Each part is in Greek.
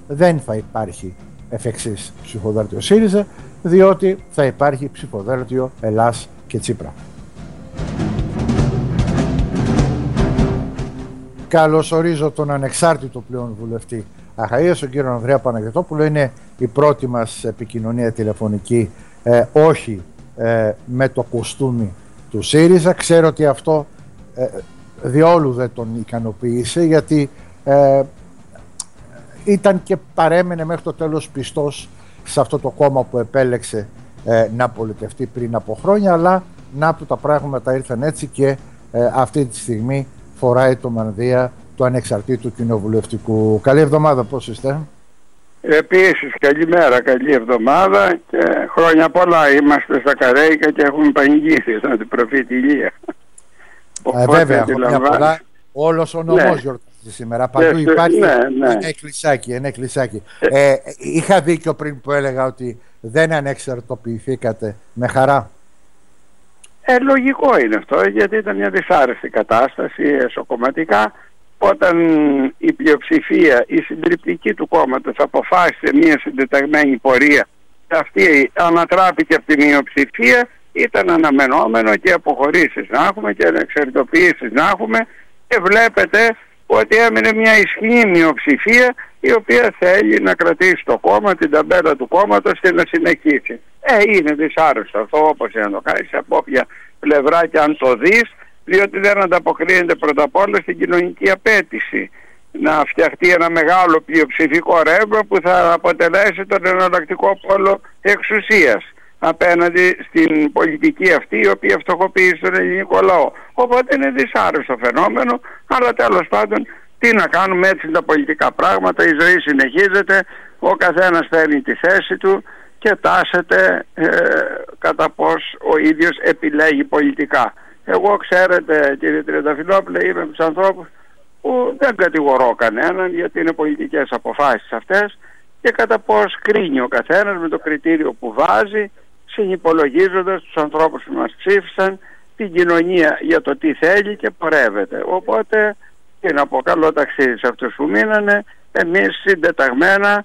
δεν θα υπάρχει εφ' εξής ψηφοδέλτιο ΣΥΡΙΖΑ, διότι θα υπάρχει ψηφοδέλτιο Ελλάς και Τσίπρα. Καλωσορίζω τον ανεξάρτητο πλέον βουλευτή Αχαΐας, τον κύριο Ανδρέα Παναγιωτόπουλο. Είναι η πρώτη μας επικοινωνία τηλεφωνική, όχι με το κοστούμι του ΣΥΡΙΖΑ. Ξέρω ότι αυτό διόλου δεν τον ικανοποίησε, γιατί ήταν και παρέμενε μέχρι το τέλος πιστός σε αυτό το κόμμα που επέλεξε να πολιτευτεί πριν από χρόνια, αλλά να του τα πράγματα ήρθαν έτσι και αυτή τη στιγμή φοράει το μανδύα του ανεξαρτήτου κοινοβουλευτικού. Καλή εβδομάδα, πώς είστε? Επίσης, καλημέρα, καλή εβδομάδα και χρόνια πολλά. Είμαστε στα Καρέικα και έχουμε πανηγύρι στον την προφήτη Ηλία. Βέβαια, χρόνια πολλά. Όλος ο νομός γιορτάζει σήμερα. Παντού υπάρχει ένα εκκλησάκι. Είχα δίκιο πριν που έλεγα ότι δεν ανεξαρτοποιηθήκατε με χαρά? Λογικό είναι αυτό, γιατί ήταν μια δυσάρεστη κατάσταση εσωκομματικά. Όταν η πλειοψηφία, η συντριπτική του κόμματος αποφάσισε μια συντεταγμένη πορεία, αυτή ανατράπηκε από τη μειοψηφία, ήταν αναμενόμενο και αποχωρήσεις να έχουμε και ανεξαρτητοποιήσεις να έχουμε, και βλέπετε ότι έμεινε μια ισχυρή μειοψηφία η οποία θέλει να κρατήσει το κόμμα, την ταμπέλα του κόμματος και να συνεχίσει. Είναι δυσάρεστο αυτό, όπως να το κάνεις από όποια πλευρά και αν το δεις, διότι δεν ανταποκρίνεται πρώτα απ' όλα στην κοινωνική απέτηση να φτιαχτεί ένα μεγάλο πλειοψηφικό ρεύμα που θα αποτελέσει τον εναλλακτικό πόλο εξουσίας απέναντι στην πολιτική αυτή, η οποία φτωχοποίησε τον ελληνικό λαό. Οπότε είναι δυσάρεστο φαινόμενο, αλλά τέλος πάντων τι να κάνουμε, έτσι τα πολιτικά πράγματα, η ζωή συνεχίζεται, ο καθένας παίρνει τη θέση του και τάσεται κατά πώς ο ίδιος επιλέγει πολιτικά. Εγώ, ξέρετε κύριε Τριανταφυλόπουλε, είμαι από τους ανθρώπους που δεν κατηγορώ κανέναν, γιατί είναι πολιτικές αποφάσεις αυτές και κατά πώς κρίνει ο καθένας με το κριτήριο που βάζει, συνυπολογίζοντας τους ανθρώπους που μας ψήφισαν, την κοινωνία για το τι θέλει και πορεύεται. Οπότε, τι να πω, καλό ταξίδι σε αυτούς που μείνανε. Εμείς συντεταγμένα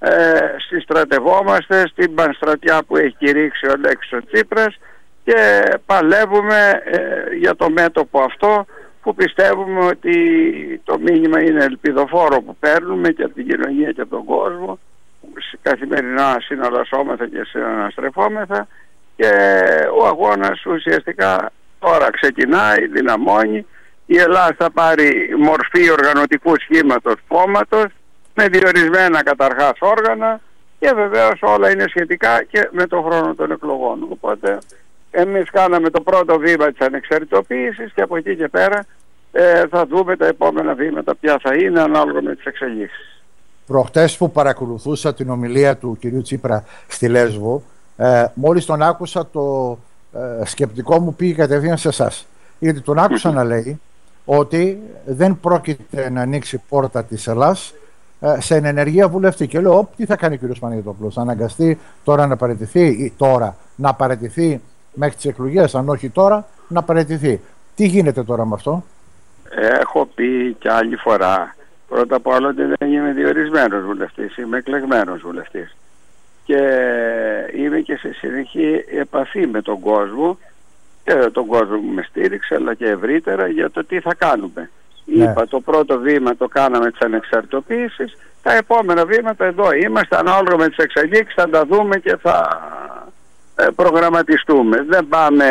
συστρατευόμαστε στην πανστρατιά που έχει κηρύξει ο Αλέξης Τσίπρας και παλεύουμε για το μέτωπο αυτό, που πιστεύουμε ότι το μήνυμα είναι ελπιδοφόρο που παίρνουμε και από την κοινωνία και από τον κόσμο. Καθημερινά συναλλασσόμεθα και συναναστρεφόμεθα και ο αγώνας ουσιαστικά τώρα ξεκινάει, δυναμώνει. Η Ελλάδα θα πάρει μορφή οργανωτικού σχήματος κόμματος με διορισμένα καταρχάς όργανα και βεβαίως όλα είναι σχετικά και με τον χρόνο των εκλογών. Οπότε εμείς κάναμε το πρώτο βήμα της ανεξαρτητοποίησης και από εκεί και πέρα θα δούμε τα επόμενα βήματα ποια θα είναι ανάλογα με τις εξελίξεις. Προχτές που παρακολουθούσα την ομιλία του κυρίου Τσίπρα στη Λέσβο, μόλις τον άκουσα, το σκεπτικό μου πήγε κατευθείαν σε εσάς. Γιατί τον άκουσα να λέει ότι δεν πρόκειται να ανοίξει πόρτα της Ελλάς σε ενεργεία βουλευτή. Και λέω, τι θα κάνει ο κύριος Παναγιωτόπουλος, θα αναγκαστεί τώρα να παραιτηθεί, ή τώρα να παραιτηθεί μέχρι τις εκλογές, αν όχι τώρα να παραιτηθεί? Τι γίνεται τώρα με αυτό? Έχω πει και άλλη φορά, πρώτα απ' όλα, ότι δεν είμαι διορισμένος βουλευτής, είμαι εκλεγμένος βουλευτής και είμαι και σε συνεχή επαφή με τον κόσμο και τον κόσμο που με στήριξε, αλλά και ευρύτερα, για το τι θα κάνουμε. Είπα, το πρώτο βήμα το κάναμε της ανεξαρτητοποίησης, τα επόμενα βήματα εδώ είμαστε, ανάλογα με τις εξελίξεις θα τα δούμε και θα προγραμματιστούμε. Δεν πάμε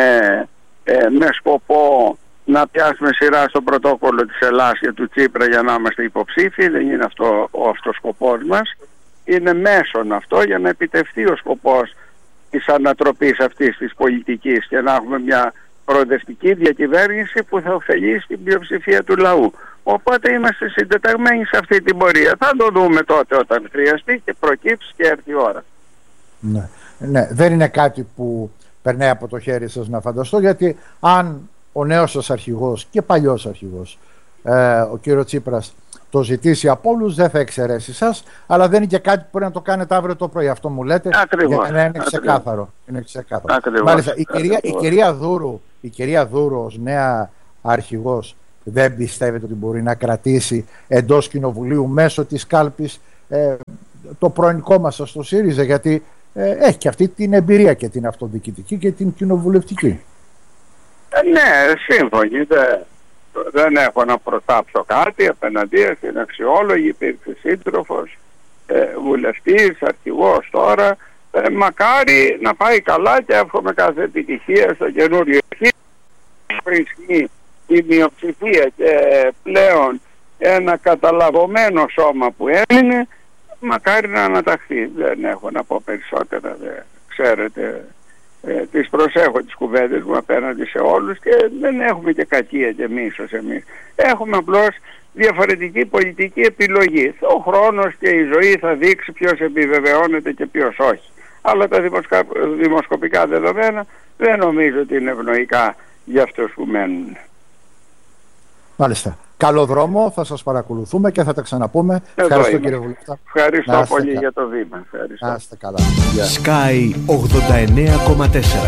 με σκοπό να πιάσουμε σειρά στο πρωτόκολλο της Ελλάς και του Τσίπρα για να είμαστε υποψήφοι. Δεν είναι αυτό ο σκοπός μας. Είναι μέσον αυτό για να επιτευχθεί ο σκοπός της ανατροπής αυτής της πολιτικής και να έχουμε μια προοδευτική διακυβέρνηση που θα ωφελήσει την πλειοψηφία του λαού. Οπότε είμαστε συντεταγμένοι σε αυτή την πορεία. Θα το δούμε τότε όταν χρειαστεί και προκύψει και έρθει η ώρα. Ναι, δεν είναι κάτι που περνάει από το χέρι σας να φανταστώ, γιατί αν ο νέος σας αρχηγός και παλιός αρχηγός, ο κύριο Τσίπρας, το ζητήσει από όλους, δεν θα εξαιρέσει σας, αλλά δεν είναι και κάτι που μπορεί να το κάνετε αύριο το πρωί. Αυτό μου λέτε. Ακριβώς, για να είναι ξεκάθαρο. Ακριβώς. Μάλιστα, η κυρία Δούρου ως νέα αρχηγός δεν πιστεύετε ότι μπορεί να κρατήσει εντός κοινοβουλίου μέσω της κάλπης το πρώην κόμμα σας στο ΣΥΡΙΖΑ, γιατί έχει και αυτή την εμπειρία και την αυτοδιοικητική και την κοινοβουλευτική. Ναι, σύμφωνοι. Δεν έχω να προτάψω κάτι απέναντίας, είναι αξιόλογη, υπήρξε σύντροφος, βουλευτής, αρχηγός τώρα. Μακάρι να πάει καλά και εύχομαι κάθε επιτυχία στο καινούριο ισχύει η μειοψηφία και πλέον ένα καταλαβωμένο σώμα που έμεινε, μακάρι να αναταχθεί. Δεν έχω να πω περισσότερα, ξέρετε, τις προσέχω τις κουβέντες μου απέναντι σε όλους και δεν έχουμε και κακία και μίσος εμείς. Έχουμε απλώς διαφορετική πολιτική επιλογή. Ο χρόνος και η ζωή θα δείξει ποιος επιβεβαιώνεται και ποιος όχι. Αλλά τα δημοσκοπικά δεδομένα δεν νομίζω ότι είναι ευνοϊκά για αυτούς που μένουν. Μάλιστα. Καλό δρόμο, θα σας παρακολουθούμε και θα τα ξαναπούμε. Ευχαριστώ κύριε Βουλευτά. Ευχαριστώ πολύ για το βήμα. Ευχαριστώ. Να είστε καλά. Sky 89,4.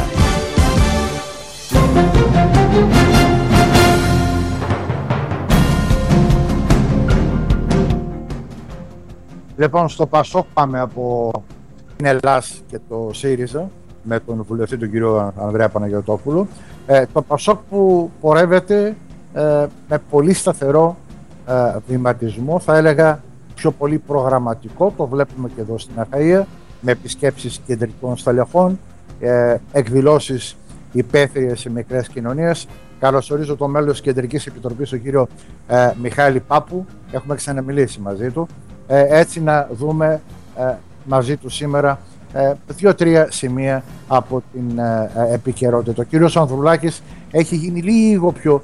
Λοιπόν, στο ΠΑΣΟΚ πάμε από την Ελλάς και το ΣΥΡΙΖΑ με τον βουλευτή τον κύριο Ανδρέα Παναγιωτόπουλο. Το ΠΑΣΟΚ που πορεύεται με πολύ σταθερό βηματισμό, θα έλεγα πιο πολύ προγραμματικό, το βλέπουμε και εδώ στην Αχαΐα, με επισκέψεις κεντρικών στελεχών, εκδηλώσεις υπαίθριες σε μικρές κοινωνίες. Καλωσορίζω το μέλος της Κεντρικής Επιτροπής, τον κύριο Μιχάλη Πάπου, έχουμε ξαναμιλήσει μαζί του, έτσι να δούμε μαζί του σήμερα 2-3 σημεία από την επικαιρότητα. Ο κύριος Ανδρουλάκης έχει γίνει λίγο πιο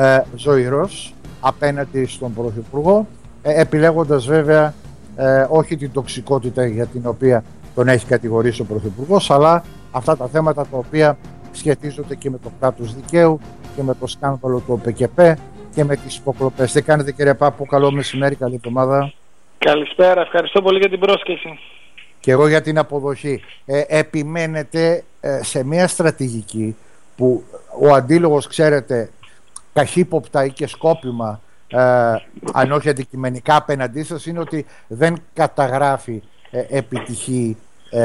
ζωηρός απέναντι στον Πρωθυπουργό, επιλέγοντας βέβαια όχι την τοξικότητα για την οποία τον έχει κατηγορήσει ο Πρωθυπουργός, αλλά αυτά τα θέματα τα οποία σχετίζονται και με το κράτος δικαίου και με το σκάνδαλο του ΟΠΕΚΕΠΕ και με τις υποκλοπές. Τι κάνετε κύριε Πάπου, καλό μεσημέρι, καλή εβδομάδα. Καλησπέρα, ευχαριστώ πολύ για την πρόσκληση. Και εγώ για την αποδοχή. Επιμένετε σε μια στρατηγική που ο αντίλογος, ξέρετε, καχύποπτα ή και σκόπιμα, αν όχι αντικειμενικά απέναντί σας, είναι ότι δεν καταγράφει επιτυχή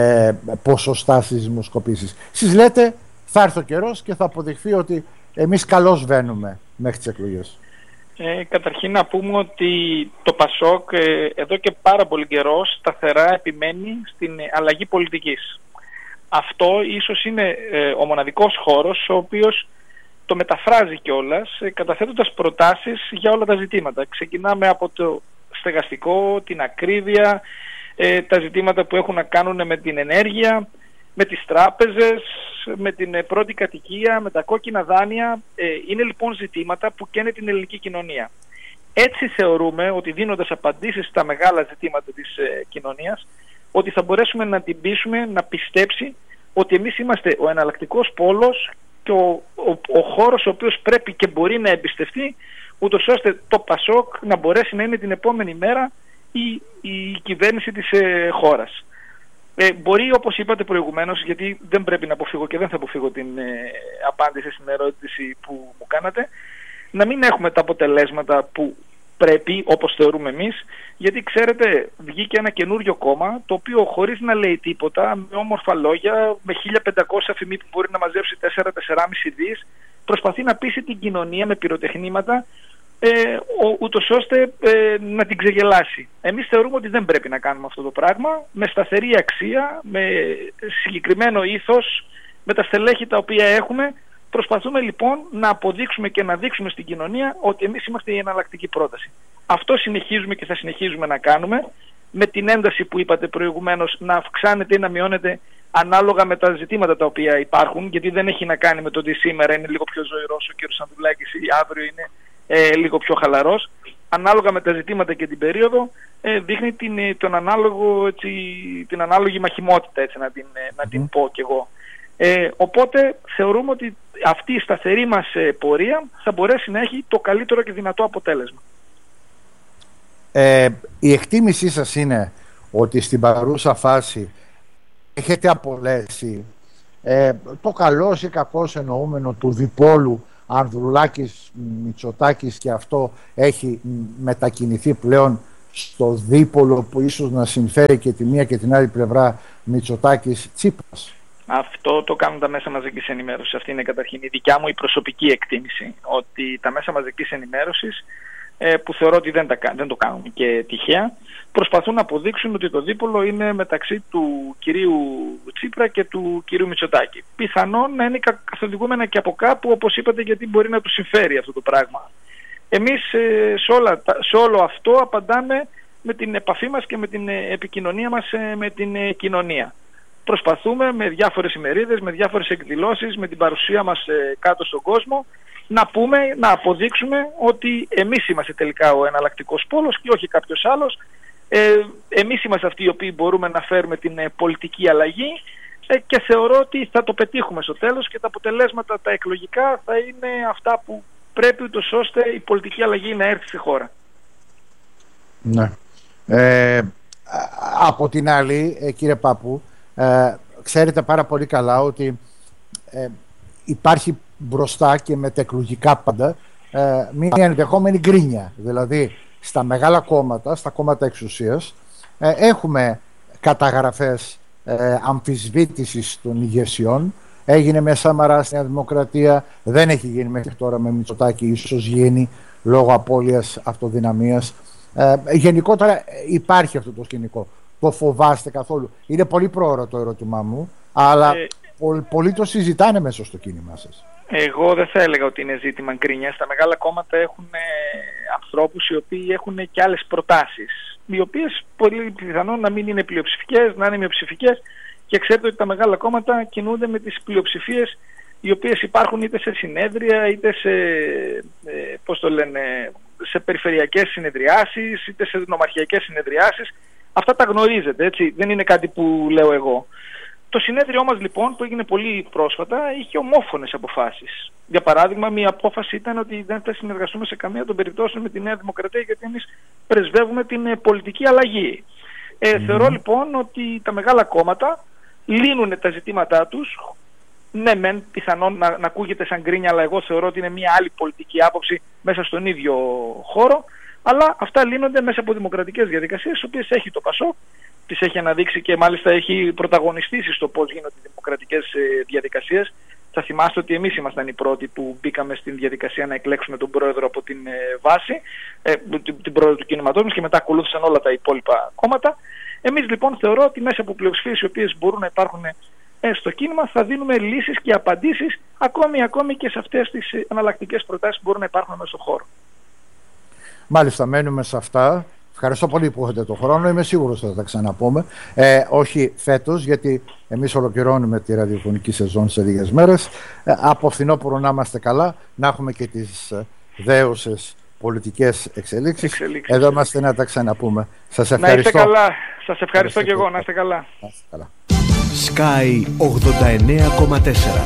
ποσοστά στις δημοσκοπήσεις. Εσείς λέτε θα έρθει ο καιρός και θα αποδειχθεί ότι εμείς καλώς βαίνουμε μέχρι τις εκλογές. Καταρχήν να πούμε ότι το ΠΑΣΟΚ εδώ και πάρα πολύ καιρό σταθερά επιμένει στην αλλαγή πολιτικής. Αυτό ίσως είναι ο μοναδικός χώρος ο οποίος το μεταφράζει κιόλας, καταθέτοντας προτάσεις για όλα τα ζητήματα. Ξεκινάμε από το στεγαστικό, την ακρίβεια, τα ζητήματα που έχουν να κάνουν με την ενέργεια, με τις τράπεζες, με την πρώτη κατοικία, με τα κόκκινα δάνεια. Είναι λοιπόν ζητήματα που καίνε την ελληνική κοινωνία. Έτσι θεωρούμε ότι δίνοντας απαντήσεις στα μεγάλα ζητήματα της κοινωνίας, ότι θα μπορέσουμε να την πείσουμε να πιστέψει ότι εμείς είμαστε ο εναλλακτικός πόλος και ο χώρος ο οποίος πρέπει και μπορεί να εμπιστευτεί, ούτως ώστε το ΠΑΣΟΚ να μπορέσει να είναι την επόμενη μέρα η κυβέρνηση της χώρας. Μπορεί, όπως είπατε προηγουμένως, γιατί δεν πρέπει να αποφύγω και δεν θα αποφύγω την απάντηση στην ερώτηση που μου κάνατε, να μην έχουμε τα αποτελέσματα που πρέπει, όπως θεωρούμε εμείς, γιατί ξέρετε βγήκε ένα καινούριο κόμμα το οποίο χωρίς να λέει τίποτα, με όμορφα λόγια, με 1500 φημί που μπορεί να μαζέψει 4-4,5 δις, προσπαθεί να πείσει την κοινωνία με πυροτεχνήματα, ούτως ώστε να την ξεγελάσει. Εμείς θεωρούμε ότι δεν πρέπει να κάνουμε αυτό το πράγμα, με σταθερή αξία, με συγκεκριμένο ήθος, με τα στελέχη τα οποία έχουμε. Προσπαθούμε λοιπόν να αποδείξουμε και να δείξουμε στην κοινωνία ότι εμείς είμαστε η εναλλακτική πρόταση. Αυτό συνεχίζουμε και θα συνεχίζουμε να κάνουμε, με την ένταση που είπατε προηγουμένως να αυξάνεται ή να μειώνεται ανάλογα με τα ζητήματα τα οποία υπάρχουν, γιατί δεν έχει να κάνει με το ότι σήμερα είναι λίγο πιο ζωηρός ο κ. Ανδρουλάκης ή αύριο είναι λίγο πιο χαλαρός. Ανάλογα με τα ζητήματα και την περίοδο δείχνει την ανάλογη μαχημότητα, έτσι να την πω κι εγώ. Οπότε θεωρούμε ότι αυτή η σταθερή μας πορεία θα μπορέσει να έχει το καλύτερο και δυνατό αποτέλεσμα. Η εκτίμησή σας είναι ότι στην παρούσα φάση έχετε απολέσει το καλός ή κακός εννοούμενο του διπόλου Ανδρουλάκης Μητσοτάκης και αυτό έχει μετακινηθεί πλέον στο δίπολο που ίσως να συμφέρει και τη μία και την άλλη πλευρά Μητσοτάκης-Τσίπρας? Αυτό το κάνουν τα μέσα μαζικής ενημέρωσης. Αυτή είναι καταρχήν η δικιά μου η προσωπική εκτίμηση. Ότι τα μέσα μαζικής ενημέρωσης, που θεωρώ ότι δεν το κάνουν και τυχαία, προσπαθούν να αποδείξουν ότι το δίπολο είναι μεταξύ του κυρίου Τσίπρα και του κυρίου Μητσοτάκη. Πιθανόν να είναι καθοδηγούμενα και από κάπου, όπως είπατε, γιατί μπορεί να του συμφέρει αυτό το πράγμα. Εμείς σε όλο αυτό απαντάμε με την επαφή μας και με την επικοινωνία μας με την κοινωνία. Προσπαθούμε με διάφορες ημερίδες, με διάφορες εκδηλώσεις, με την παρουσία μας κάτω στον κόσμο, να αποδείξουμε ότι εμείς είμαστε τελικά ο εναλλακτικός πόλος και όχι κάποιος άλλος. Εμείς είμαστε αυτοί οι οποίοι μπορούμε να φέρουμε την πολιτική αλλαγή και θεωρώ ότι θα το πετύχουμε στο τέλος και τα αποτελέσματα τα εκλογικά θα είναι αυτά που πρέπει, ούτως ώστε η πολιτική αλλαγή να έρθει στη χώρα. Ναι. Από την άλλη, κύριε Πάπου, ξέρετε πάρα πολύ καλά ότι υπάρχει μπροστά και μετεκλογικά πάντα μια ενδεχόμενη γκρίνια. Δηλαδή στα μεγάλα κόμματα, στα κόμματα εξουσίας, έχουμε καταγραφές αμφισβήτησης των ηγεσιών. Έγινε με Σαμαρά στη Νέα Δημοκρατία, δεν έχει γίνει μέχρι τώρα με Μητσοτάκη, ίσως γίνει λόγω απώλειας αυτοδυναμίας. Γενικότερα υπάρχει αυτό το σκηνικό. Το φοβάστε καθόλου? Είναι πολύ πρόωρο το ερώτημά μου, αλλά πολλοί το συζητάνε μέσα στο κίνημά σας. Εγώ δεν θα έλεγα ότι είναι ζήτημα γκρίνιας. Τα μεγάλα κόμματα έχουν ανθρώπους οι οποίοι έχουν και άλλες προτάσεις, οι οποίες πολύ πιθανόν να μην είναι πλειοψηφικές, να είναι μειοψηφικές, και ξέρετε ότι τα μεγάλα κόμματα κινούνται με τις πλειοψηφίες οι οποίες υπάρχουν είτε σε συνέδρια, είτε σε περιφερειακές συνεδριάσεις, είτε σε νομαρχιακές συνεδριάσεις. Αυτά τα γνωρίζετε, έτσι, δεν είναι κάτι που λέω εγώ. Το συνέδριό μας λοιπόν, που έγινε πολύ πρόσφατα, είχε ομόφωνες αποφάσεις. Για παράδειγμα, μια απόφαση ήταν ότι δεν θα συνεργαστούμε σε καμία των περιπτώσεων με τη Νέα Δημοκρατία, γιατί εμείς πρεσβεύουμε την πολιτική αλλαγή. Θεωρώ λοιπόν ότι τα μεγάλα κόμματα λύνουν τα ζητήματά τους. Ναι, μεν πιθανόν να ακούγεται σαν γκρίνια, αλλά εγώ θεωρώ ότι είναι μια άλλη πολιτική άποψη μέσα στον ίδιο χώρο. Αλλά αυτά λύνονται μέσα από δημοκρατικές διαδικασίες, τις οποίες έχει το ΠΑΣΟΚ, τις έχει αναδείξει και μάλιστα έχει πρωταγωνιστήσει στο πώς γίνονται οι δημοκρατικές διαδικασίες. Θα θυμάστε ότι εμείς ήμασταν οι πρώτοι που μπήκαμε στην διαδικασία να εκλέξουμε τον πρόεδρο από την βάση, την πρόεδρο του κινήματός μας, και μετά ακολούθησαν όλα τα υπόλοιπα κόμματα. Εμείς λοιπόν θεωρώ ότι μέσα από πλειοψηφίες οι οποίες μπορούν να υπάρχουν στο κίνημα θα δίνουμε λύσεις και απαντήσεις ακόμη και σε αυτές τις εναλλακτικές προτάσεις που μπορούν να υπάρχουν μέσα στον χώρο. Μάλιστα, μένουμε σε αυτά. Ευχαριστώ πολύ που έχετε τον χρόνο. Είμαι σίγουρος ότι θα τα ξαναπούμε. Όχι φέτος, γιατί εμείς ολοκληρώνουμε τη ραδιοφωνική σεζόν σε λίγες μέρες. Από φθινόπωρο να είμαστε καλά, να έχουμε και τις δέουσες πολιτικές εξελίξεις. Εδώ είμαστε να τα ξαναπούμε. Σας ευχαριστώ. Να είστε καλά. Σας ευχαριστώ και εγώ. Να είστε καλά. Sky 89,4.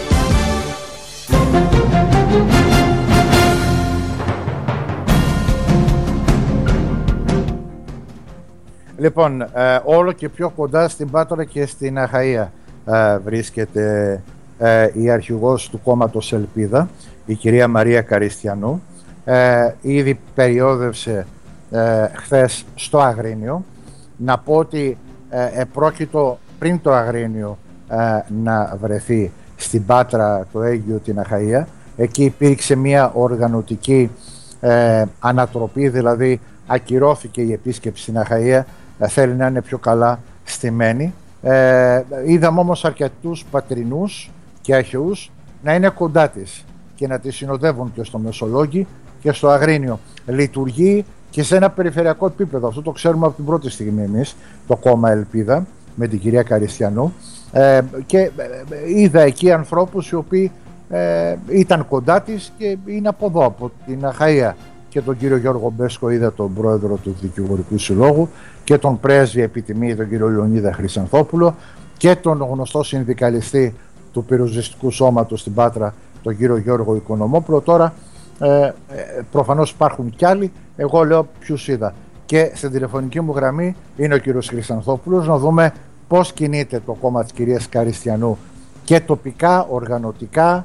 Λοιπόν, όλο και πιο κοντά στην Πάτρα και στην Αχαΐα βρίσκεται η αρχηγός του κόμματος Ελπίδα, η κυρία Μαρία Καριστιανού. Ήδη περιόδευσε χθες στο Αγρίνιο. Να πω ότι επρόκειτο πριν το Αγρίνιο να βρεθεί στην Πάτρα, το Αίγυο, την Αχαΐα. Εκεί υπήρξε μια οργανωτική ανατροπή, δηλαδή ακυρώθηκε η επίσκεψη στην Αχαΐα. Θέλει να είναι πιο καλά στημένη. Είδαμε όμως αρκετούς πατρινούς και αχαιούς να είναι κοντά της και να τη συνοδεύουν και στο Μεσολόγγι και στο Αγρίνιο. Λειτουργεί και σε ένα περιφερειακό επίπεδο. Αυτό το ξέρουμε από την πρώτη στιγμή εμείς, το κόμμα Ελπίδα με την κυρία Καριστιανού, και είδα εκεί ανθρώπους οι οποίοι ήταν κοντά της και είναι από εδώ, από την Αχαΐα. Και τον κύριο Γιώργο Μπέσκο είδα, τον πρόεδρο του Δικηγορικού Συλλόγου, και τον πρέσβη επιτιμή, τον κύριο Λεωνίδα Χρυσανθόπουλο, και τον γνωστό συνδικαλιστή του Πυροσβεστικού Σώματος στην Πάτρα, τον κύριο Γιώργο Οικονομόπουλο. Τώρα προφανώς υπάρχουν κι άλλοι, εγώ λέω ποιους είδα. Και στην τηλεφωνική μου γραμμή είναι ο κύριος Χρυσανθόπουλος, να δούμε πώς κινείται το κόμμα της κυρίας Καριστιανού και τοπικά, οργανωτικά,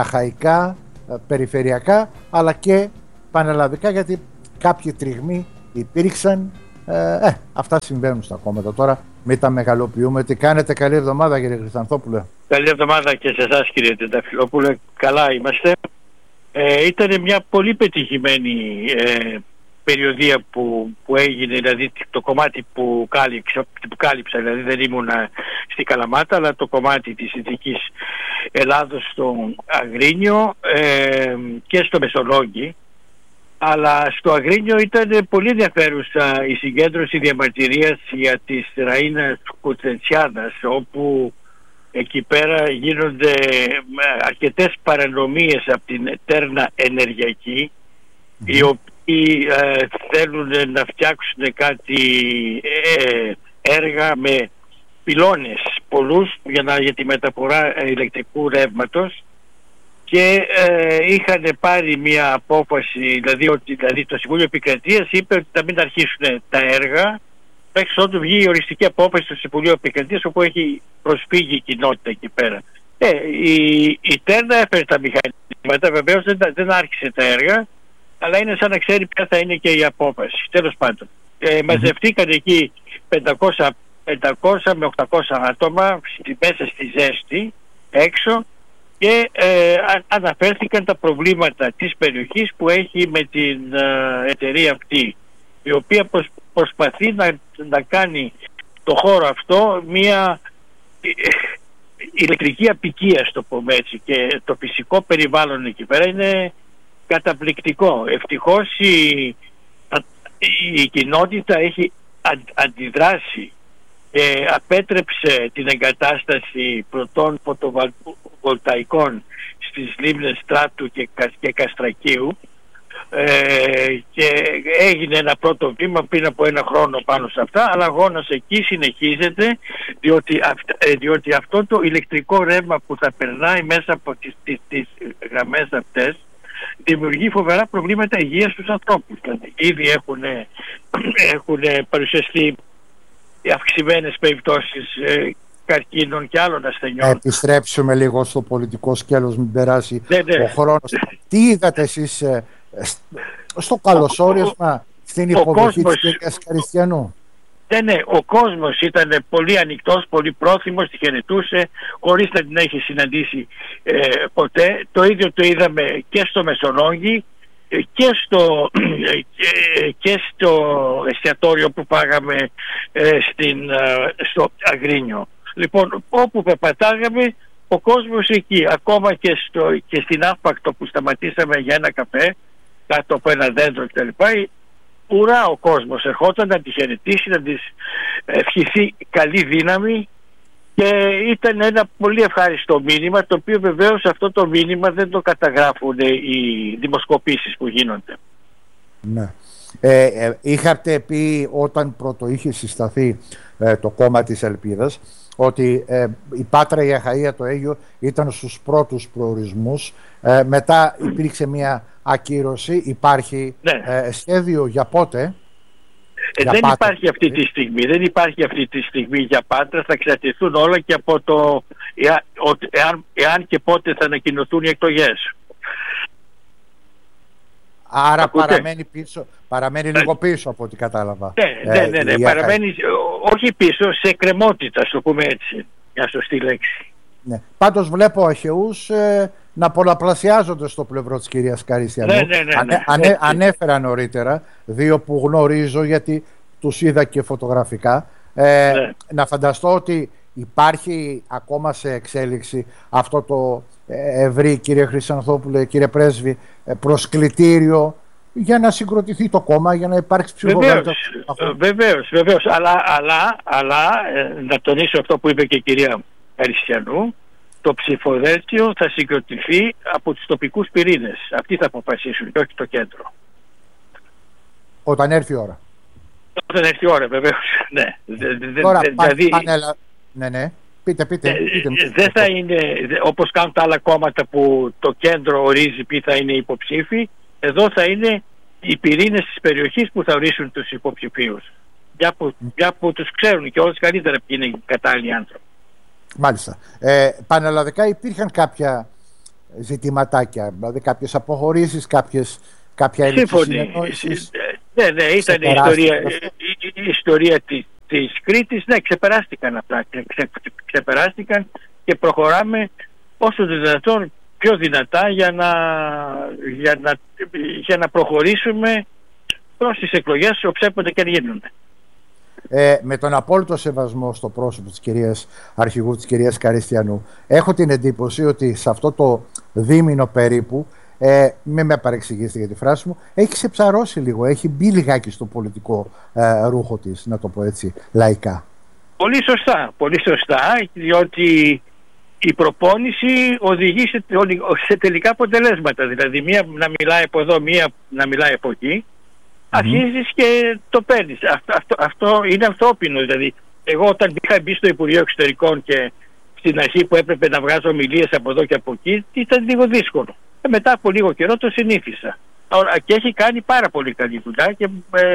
παναχαϊκά, περιφερειακά, αλλά και πανελλαδικά, γιατί κάποιοι τριγμοί υπήρξαν. Αυτά συμβαίνουν στα κόμματα τώρα. Μην τα μεγαλοποιούμε. Τι κάνετε? Καλή εβδομάδα, κύριε Χρυσανθόπουλε. Καλή εβδομάδα και σε εσάς, κύριε Τενταφυλόπουλε. Καλά είμαστε. Ήταν μια πολύ πετυχημένη περιοδία που έγινε, δηλαδή το κομμάτι που κάλυψα, δηλαδή δεν ήμουν στη Καλαμάτα, αλλά το κομμάτι της Δυτικής Ελλάδος στο Αγρίνιο και στο Μεσολόγγι. Αλλά στο Αγρίνιο ήταν πολύ ενδιαφέρουσα η συγκέντρωση διαμαρτυρίας για της Ραΐνας Κουτσεντσιάδας, όπου εκεί πέρα γίνονται αρκετές παρανομίες από την Τέρνα Ενεργειακή, οι οποίοι θέλουν να φτιάξουν κάτι έργα με πυλώνες πολλούς για τη μεταφορά ηλεκτρικού ρεύματος, και είχαν πάρει μια απόφαση, δηλαδή το Συμβούλιο Επικρατείας είπε ότι θα μην αρχίσουν τα έργα μέχρι ότου βγει η οριστική απόφαση του Συμβουλίου Επικρατείας, όπου έχει προσφύγει η κοινότητα εκεί πέρα. Η Τέρνα έφερε τα μηχανήματα, βεβαίως δεν άρχισε τα έργα, αλλά είναι σαν να ξέρει ποια θα είναι και η απόφαση. Τέλος πάντων, μαζευτήκαν εκεί 500 με 800 άτομα μέσα στη ζέστη έξω, και αναφέρθηκαν τα προβλήματα της περιοχής που έχει με την εταιρεία αυτή, η οποία προσπαθεί να κάνει το χώρο αυτό μια ηλεκτρική απικία, στο πούμε έτσι, και το φυσικό περιβάλλον εκεί πέρα είναι καταπληκτικό. Ευτυχώς η κοινότητα έχει αντιδράσει και απέτρεψε την εγκατάσταση πρωτών φωτοβολταϊκών στις λίμνες Στράτου και Καστρακίου, και έγινε ένα πρώτο βήμα πριν από ένα χρόνο πάνω σε αυτά, αλλά αγώνας εκεί συνεχίζεται, διότι αυτό το ηλεκτρικό ρεύμα που θα περνάει μέσα από τις γραμμές αυτές δημιουργεί φοβερά προβλήματα υγείας στους ανθρώπους. Δηλαδή, ήδη έχουν παρουσιαστεί αυξημένες περιπτώσεις καρκίνων και άλλων ασθενειών. Επιστρέψουμε λίγο στο πολιτικό σκέλος, μην περάσει ο χρόνος. Τι είδατε εσείς στο καλωσόρισμα στην υποδοχή της κυρίας Καριστιανού? Ναι, ο κόσμος ήταν πολύ ανοιχτός, πολύ πρόθυμος, τη χαιρετούσε χωρίς να την έχει συναντήσει ποτέ. Το ίδιο το είδαμε και στο Μεσολόγγι και στο εστιατόριο που πάγαμε στο Αγρίνιο. Λοιπόν, όπου πεπατάγαμε, ο κόσμος εκεί, ακόμα και στην Αύπακτο που σταματήσαμε για ένα καφέ κάτω από ένα δέντρο κτλ., ουρά ο κόσμος ερχόταν να τη χαιρετήσει, να της ευχηθεί καλή δύναμη, και ήταν ένα πολύ ευχάριστο μήνυμα, το οποίο βεβαίως αυτό το μήνυμα δεν το καταγράφουν οι δημοσκοπήσεις που γίνονται. Ναι. Είχατε πει όταν πρώτο είχε συσταθεί το κόμμα της Ελπίδας ότι η Πάτρα, η Αχαΐα, το Αίγιο ήταν στους πρώτους προορισμούς, μετά υπήρξε μια ακύρωση. Υπάρχει σχέδιο για πότε? Δεν υπάρχει αυτή τη στιγμή. Δεν υπάρχει αυτή τη στιγμή για Πάτρα. Θα εξαρτηθούν όλα και από το εάν και πότε θα ανακοινωθούν οι εκλογές. Άρα παραμένει λίγο πίσω από ό,τι κατάλαβα. Ναι. Παραμένει όχι πίσω, σε εκκρεμότητα, στο πούμε έτσι. Μια σωστή λέξη. Ναι. Πάντως βλέπω αχαιούς να πολλαπλασιάζονται στο πλευρό της κυρίας Καριστιανού. Ναι. Ανέφερα νωρίτερα δύο που γνωρίζω, γιατί τους είδα και φωτογραφικά. Να φανταστώ ότι υπάρχει ακόμα σε εξέλιξη αυτό το ευρύ, κύριε Χρυσανθόπουλε, κύριε Πρέσβη, προσκλητήριο για να συγκροτηθεί το κόμμα, για να υπάρξει ψηφοδέλτιο. Βεβαίως. Αλλά να τονίσω αυτό που είπε και η κυρία Καριστιανού, το ψηφοδέλτιο θα συγκροτηθεί από τους τοπικούς πυρήνες. Αυτοί θα αποφασίσουν και όχι το κέντρο. Όταν έρθει η ώρα. Όταν έρθει η ώρα, βεβαίως. Ναι. Τώρα, ναι. Πείτε. Δεν θα είναι όπως κάνουν τα άλλα κόμματα που το κέντρο ορίζει ποιοι θα είναι υποψήφοι. Εδώ θα είναι οι πυρήνες της περιοχής που θα ορίσουν τους υποψηφίους. Για που τους ξέρουν και όλους καλύτερα ποιοι είναι οι κατάλληλοι άνθρωποι. Μάλιστα. Πανελλαδικά υπήρχαν κάποια ζητηματάκια, δηλαδή κάποιες αποχωρήσεις, κάποια έλλειψη συνεννόησης. Ναι, ήταν η ιστορία της Κρήτης. Ναι, ξεπεράστηκαν αυτά. Ξεπεράστηκαν και προχωράμε όσο δυνατόν πιο δυνατά για να προχωρήσουμε προς τις εκλογές όποτε και αν γίνουν. Με τον απόλυτο σεβασμό στο πρόσωπο της κυρίας Αρχηγού, της κυρίας Καριστιανού, έχω την εντύπωση ότι σε αυτό το δίμηνο περίπου, μην με παρεξηγήσετε για τη φράση μου, έχει ξεψαρώσει λίγο, έχει μπει λιγάκι στο πολιτικό ρούχο της, να το πω έτσι λαϊκά. Πολύ σωστά, διότι η προπόνηση οδηγεί σε τελικά αποτελέσματα. Δηλαδή μία να μιλάει από εδώ, μία να μιλάει από εκεί. Αρχίζεις και το παίρνεις. Αυτό είναι αυτόπινο. Δηλαδή, εγώ όταν είχα μπει στο Υπουργείο Εξωτερικών και στην αρχή που έπρεπε να βγάζω ομιλίες από εδώ και από εκεί, ήταν λίγο δύσκολο. Μετά από λίγο καιρό το συνήθισα. Και έχει κάνει πάρα πολύ καλή δουλειά και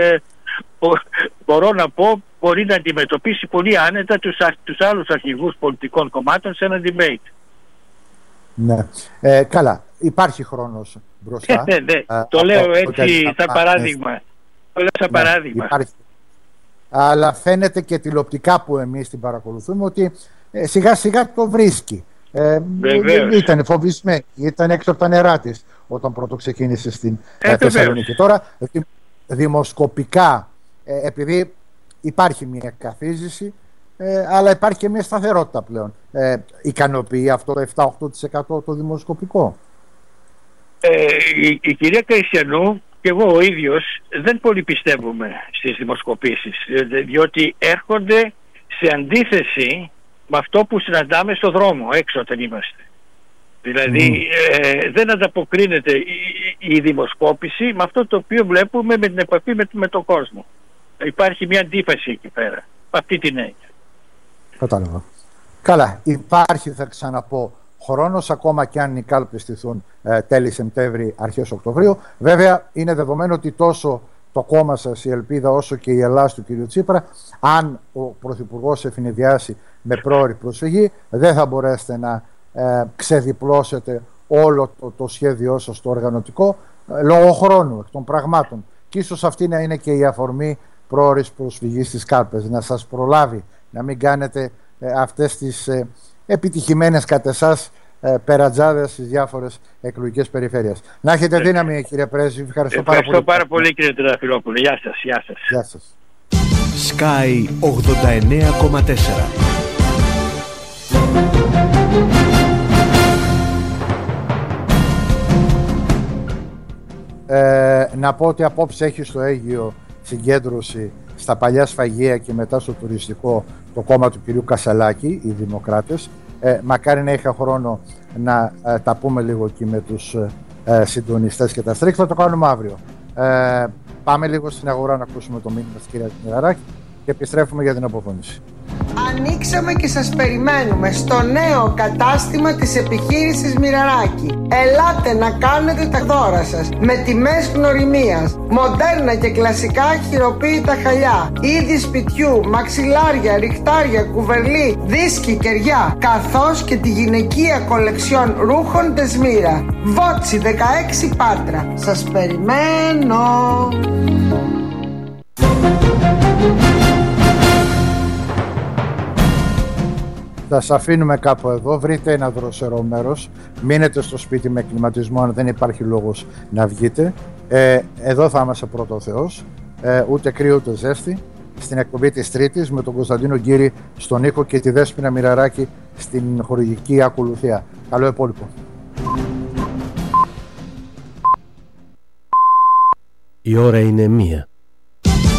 μπορώ να πω μπορεί να αντιμετωπίσει πολύ άνετα τους άλλους αρχηγούς πολιτικών κομμάτων σε ένα debate. Ναι. Καλά. Υπάρχει χρόνος μπροστά. Ναι. Το λέω έτσι σαν παράδειγμα. Υπάρχει. Αλλά φαίνεται και τηλεοπτικά που εμείς την παρακολουθούμε ότι σιγά σιγά το βρίσκει. Ήταν φοβισμένη, ήταν έξω από τα νερά της όταν πρώτο ξεκίνησε στην Θεσσαλονίκη. Τώρα δημοσκοπικά, επειδή υπάρχει μια καθίζηση, αλλά υπάρχει και μια σταθερότητα πλέον. Ικανοποιεί αυτό το 7-8% το δημοσκοπικό? Η κυρία Καριστιανού και εγώ ο ίδιος δεν πολύ πιστεύουμε στις δημοσκοπήσεις, διότι έρχονται σε αντίθεση με αυτό που συναντάμε στο δρόμο έξω όταν είμαστε. Δηλαδή δεν ανταποκρίνεται η δημοσκόπηση με αυτό το οποίο βλέπουμε με την επαφή με τον κόσμο. Υπάρχει μια αντίφαση εκεί πέρα, με αυτή την έννοια. Κατάλαβα. Καλά, υπάρχει, θα ξαναπώ, χρόνος, ακόμα και αν οι κάλπες στηθούν τέλη Σεπτέμβρη, αρχές Οκτωβρίου. Βέβαια, είναι δεδομένο ότι τόσο το κόμμα σας, η Ελπίδα, όσο και η Ελλάς του κ. Τσίπρα, αν ο Πρωθυπουργός ευνηδιάσει με πρόωρη προσφυγή, δεν θα μπορέσετε να ξεδιπλώσετε όλο το σχέδιό σας το οργανωτικό λόγω χρόνου, εκ των πραγμάτων. Και ίσως αυτή να είναι και η αφορμή πρόωρης προσφυγής στις κάλπες, να σας προλάβει, να μην κάνετε αυτές τις επιτυχημένες κατ' εσάς περατζάδες στις διάφορες εκλογικές περιφέρειες. Να έχετε δύναμη, κύριε Πρέσβη. Ευχαριστώ πάρα πολύ, κύριε Τριανταφυλόπουλε. Γεια σας. Sky 89,4. Να πω ότι απόψε έχει στο Αίγυο συγκέντρωση στα παλιά σφαγεία και μετά στο τουριστικό το κόμμα του κυρίου Κασελάκη, οι Δημοκράτες. Μακάρι να είχα χρόνο να τα πούμε λίγο εκεί με τους συντονιστές και τα στρίξ. Θα το κάνουμε αύριο. Πάμε λίγο στην αγορά να ακούσουμε το μήνυμα της κυρίας Μοιραράκη και επιστρέφουμε για την αποφώνηση. Ανοίξαμε και σας περιμένουμε στο νέο κατάστημα της επιχείρησης Μοιραράκη. Ελάτε να κάνετε τα δώρα σας με τιμές γνωριμίας, μοντέρνα και κλασικά χειροποίητα χαλιά, είδη σπιτιού, μαξιλάρια, ριχτάρια, κουβερλί, δίσκοι, κεριά, καθώς και τη γυναικεία κολεξιόν ρούχων Δεσμύρα. Βότσι 16 Πάτρα. Σας περιμένω. Θα σας αφήνουμε κάπου εδώ. Βρείτε ένα δροσερό μέρος. Μείνετε στο σπίτι με κλιματισμό αν δεν υπάρχει λόγος να βγείτε. Εδώ θα είμαστε πρώτο ο Θεός. Ούτε κρύο ούτε ζέστη. Στην εκπομπή της Τρίτης με τον Κωνσταντίνο Γκύρη στον ήχο και τη Δέσποινα Μοιραράκη στην χορηγική ακολουθία. Καλό υπόλοιπο. Η ώρα είναι 1.